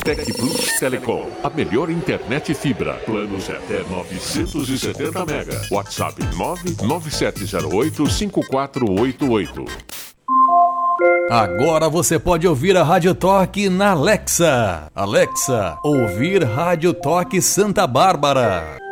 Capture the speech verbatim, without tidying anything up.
Tec Plus Telecom, a melhor internet fibra. Planos até novecentos e setenta mega. WhatsApp nove nove sete zero oito cinco quatro oito oito. Agora você pode ouvir a Rádio Toque na Alexa. Alexa, ouvir Rádio Toque Santa Bárbara.